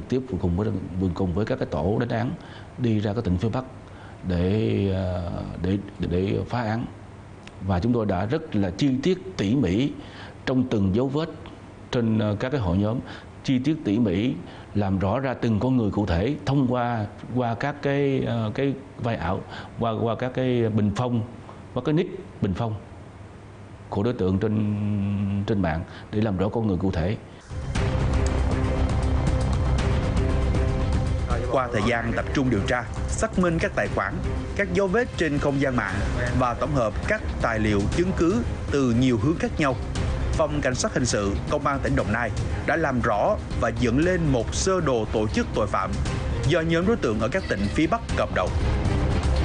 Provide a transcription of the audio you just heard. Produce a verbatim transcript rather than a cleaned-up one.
trực tiếp cùng với cùng với các cái tổ đánh án đi ra các tỉnh phía Bắc để để để phá án. Và chúng tôi đã rất là chi tiết tỉ mỉ trong từng dấu vết trên các cái hội nhóm, chi tiết tỉ mỉ làm rõ ra từng con người cụ thể thông qua qua các cái cái vai ảo, qua qua các cái bình phong, qua cái nick bình phong của đối tượng trên trên mạng để làm rõ con người cụ thể. Qua thời gian tập trung điều tra, xác minh các tài khoản, các dấu vết trên không gian mạng và tổng hợp các tài liệu chứng cứ từ nhiều hướng khác nhau, Phòng Cảnh sát Hình sự Công an tỉnh Đồng Nai đã làm rõ và dựng lên một sơ đồ tổ chức tội phạm do nhóm đối tượng ở các tỉnh phía Bắc cầm đầu.